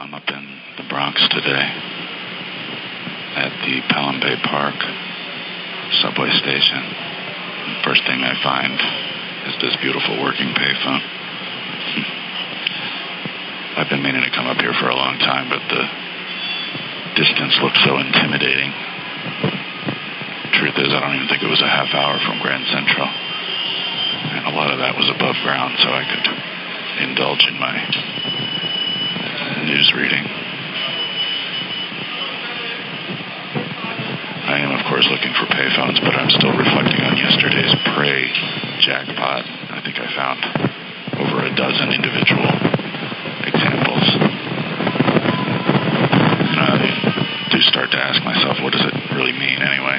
I'm up in the Bronx today at the Pelham Bay Park subway station. The first thing I find is this beautiful working payphone. I've been meaning to come up here for a long time, but the distance looks so intimidating. Truth is, I don't even think it was a half hour from Grand Central. And a lot of that was above ground, so I could indulge in my news reading. I am, of course, looking for payphones, but I'm still reflecting on yesterday's Prey jackpot. I think I found over a dozen individual examples. And I do start to ask myself, what does it really mean anyway?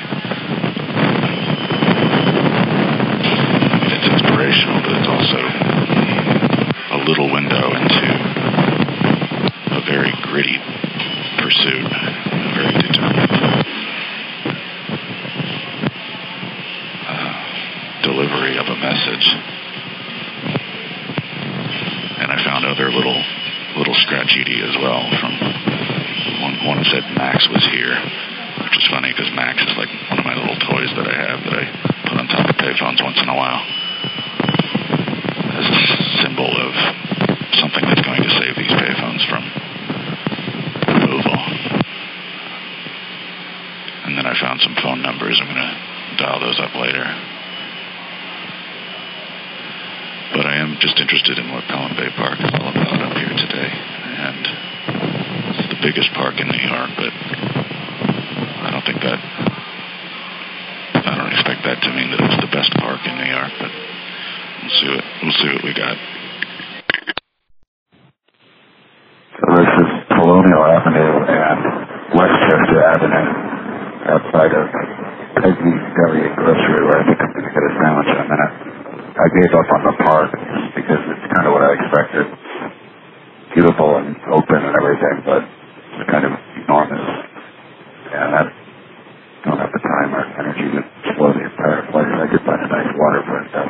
It's inspirational, but it's also a little window into a very gritty pursuit, a very determined delivery of a message. And I found other little scratchity as well. From one said Max was here, which is funny because Max is like one of my little toys that I have that I put on top of payphones once in a while as a symbol of something that's going to save these payphones from removal. And then I found some phone numbers. I'm going to dial those up later. But I am just interested in what Pelham Bay Park is all about up here today. And it's the biggest park in New York, but I don't expect that to mean that it's the best park in New York, but we'll see what we got. So this is Colonial Avenue and Westchester Avenue outside of Peggy's Deli and Grocery, where I think I'm going to get a sandwich in a minute. I gave up on the park because it's kind of what I expected. Beautiful and open and everything, but it's kind of enormous. And I don't have the time or energy to explore the entire place. I could find a nice waterfront though.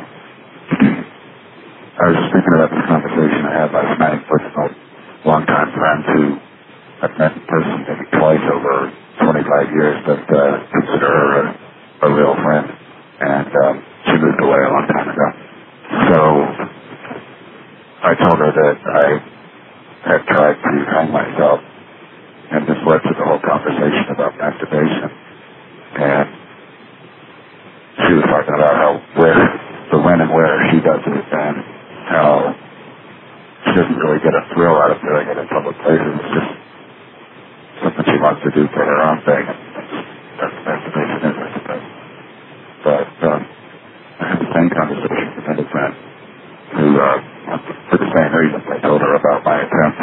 I was just thinking about this conversation I had last night with a longtime friend who I've met in person maybe twice over 25 years, but consider her a real friend. And she moved away a long time ago. So I told her that I had tried to hang myself, and this led to the whole conversation about masturbation. And she was talking about the when and where she does it, and how she doesn't really get a thrill out of doing it in public places. It's just something she wants to do for her own thing. That's what masturbation is, I suppose. But I had the same conversation with another friend who, for the same reason, I told her about my attempt,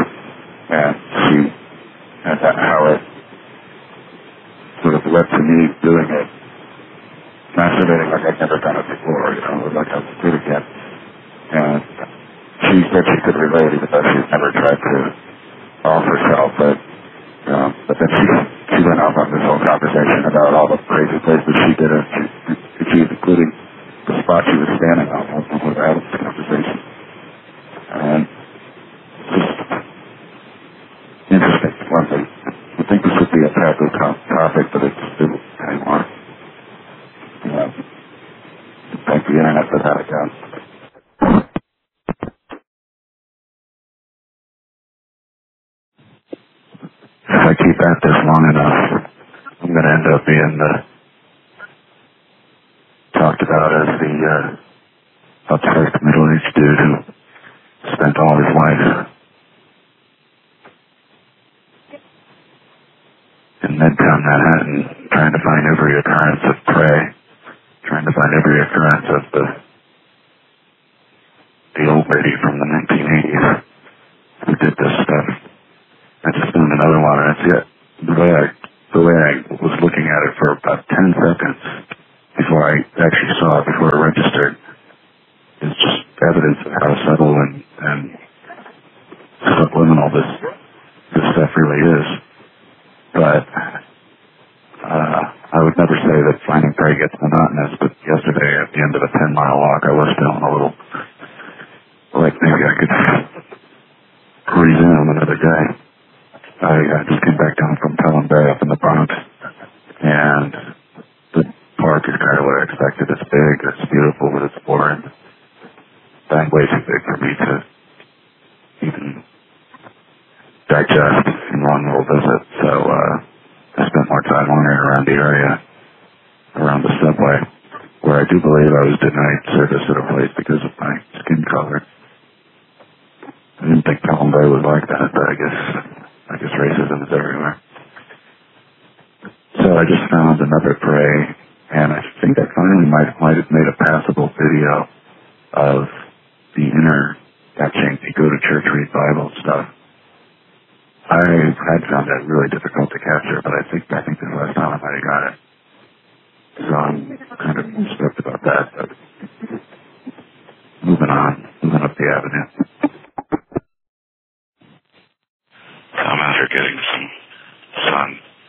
and how it sort of led to me doing it, masturbating like I'd never done it before, like I was doing it. And she said she could relate, even though she's never tried to off herself, but then she went off on this whole conversation about all the crazy places she did it. She including the spot she was standing on when we were having this conversation. And just interesting. I think this would be a taboo topic, but it's still anymore. Thank the internet for that again. If I keep at this long enough, I'm going to end up being talked about as the upstairs middle-aged dude who spent all his life in Midtown Manhattan trying to find every occurrence of prey, trying to find every occurrence of the old lady from the 1980s who did this stuff. I just found another one, and it's it. The way I was looking at it for about 10 seconds before I actually saw it, before it registered, is just evidence of how subtle and subliminal this stuff really is. But I would never say that finding prey gets monotonous, but yesterday at the end of a 10-mile walk, I was feeling a little like maybe I could resume another day. stay up in the Bronx, and the park is kind of what I expected. It's big, it's beautiful, but it's boring. That's way too big for me to even digest in one little visit. So I spent more time wandering around the area, around the subway, where I do believe I was denied service at a place because of my skin color. I didn't think Pelham Bay was like that, but I guess racism is everywhere. So I just found another prey, and I think I finally might have made a passable video of the inner etching, the go to church, read Bible stuff. I had found that really difficult to capture, but I think this last time I might have got it. So I'm kind of stoked about that, but moving up the avenue. I'm out here getting some sun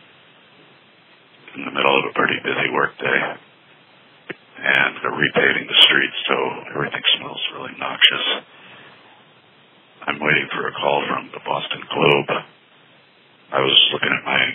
in the middle of a pretty busy work day, and they're repaving the streets, so everything smells really noxious. I'm waiting for a call from the Boston Globe. I was looking at my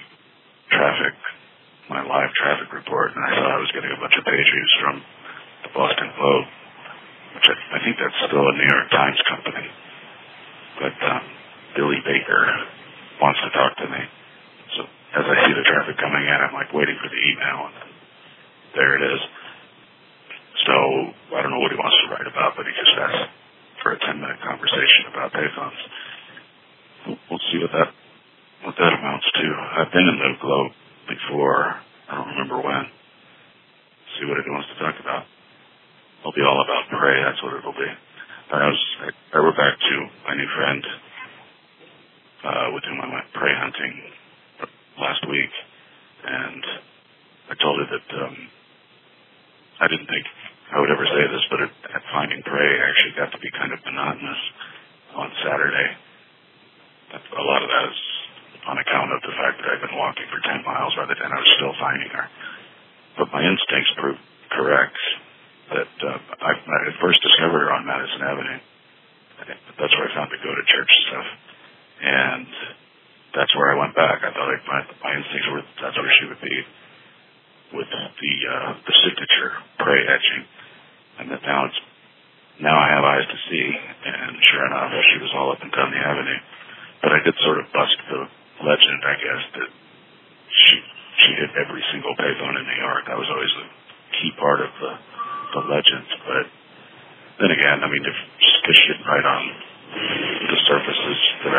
live traffic report, and I thought I was getting a bunch of page views from the Boston Globe, which I think that's still a New York Times company. But Billy Baker wants to talk to me. So as I see the traffic coming in, I'm like waiting for the email, and there it is. So I don't know what he wants to write about, but he just asked for a 10-minute conversation about payphones. We'll see what that amounts to. I've been in the Globe before. I don't remember when. See what he wants to talk about. It'll be all about prey. That's what it'll be. But I went back to my new friend with whom I went prey hunting last week, and I told her that I didn't think I would ever say this, but at finding prey, I actually got to be kind of monotonous on Saturday. A lot of that is on account of the fact that I've been walking for 10 miles by the time I was still finding her. But my instincts proved correct that I first discovered her on Madison Avenue. That's where I found the go-to-church stuff. And that's where I went back. I thought my instincts were that's where she would be with the signature prey etching. And that now I have eyes to see, and sure enough, she was all up and down the avenue. But I did sort of bust the legend, I guess, that she hit every single payphone in New York. That was always a key part of the legend. But then again, I mean, because she didn't write on the surfaces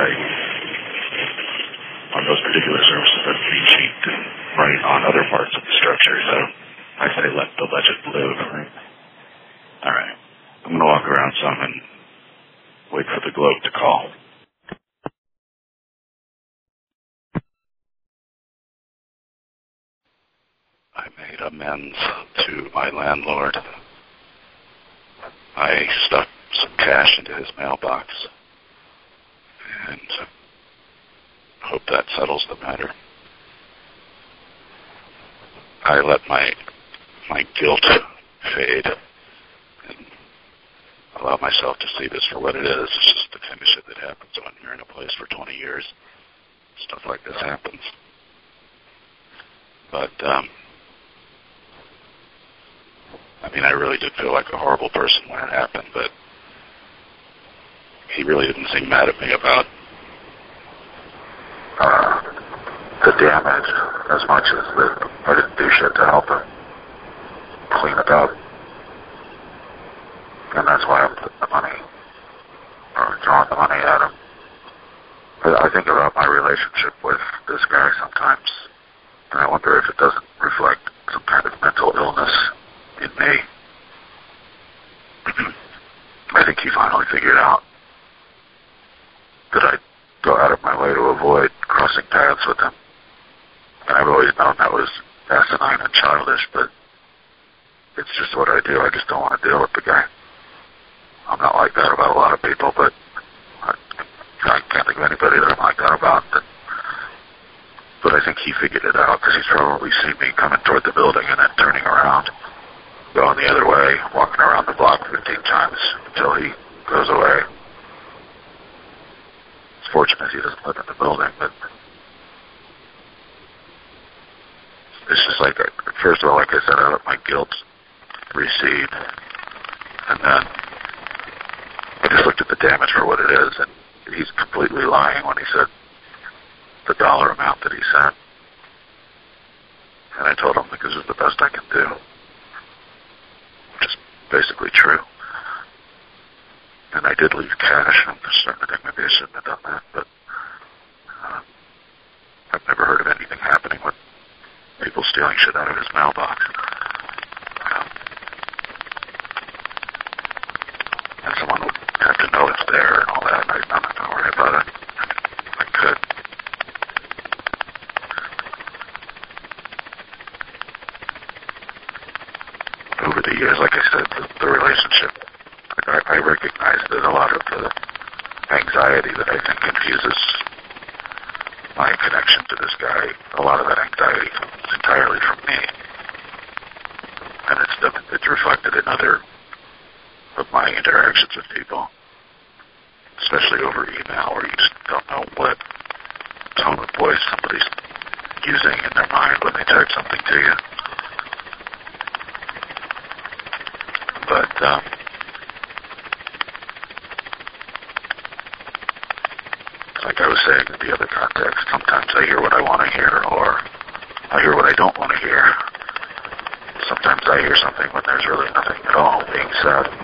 on those particular surfaces that we cheat and write on other parts of the structure. So I say let the legend live. Right? All right. I'm going to walk around some and wait for the Globe to call. I made amends to my landlord. I stuck some cash into his mailbox and hope that settles the matter. I let my guilt fade and allow myself to see this for what it is. It's just the kind of shit that happens when you're in a place for 20 years. Stuff like this happens. But, I mean, I really did feel like a horrible person when it happened, but he really didn't seem mad at me about the damage as much as that I didn't do shit to help him clean it up. And that's why I'm putting the money, or drawing the money at him. But I think about my relationship with this guy sometimes, and I wonder if it doesn't reflect some kind of mental illness in me. I think he finally figured out that I go out of my way to avoid crossing paths with him. And I've always known that was asinine and childish, but it's just what I do. I just don't want to deal with the guy. I'm not like that about a lot of people, but I can't think of anybody that I'm like that about. But I think he figured it out because he's probably seen me coming toward the building and then turning around, going the other way, walking around the block 15 times until he goes away. It's fortunate he doesn't live in the building, but first of all, like I said, I let my guilt recede, and then I just looked at the damage for what it is, and he's completely lying when he said the dollar amount that he sent. And I told him, like, this is the best I can do, which is basically true. And I did leave cash. I'm starting to think maybe I shouldn't have done that, but I've never heard of anything happening with people stealing shit out of his mailbox. And someone would have to know it's there and all that, and I'm not going to worry about it. I could. Over the years, like I said, the relationship, I recognize that a lot of the anxiety that I think confuses my connection to this guy, a lot of that anxiety comes entirely from me. And it's reflected in other of my interactions with people, especially over email, where you just don't know what tone of voice somebody's using in their mind when they type something to you. But like I was saying in the other context, sometimes I hear what I want to hear, or I hear what I don't want to hear. Sometimes I hear something when there's really nothing at all being said.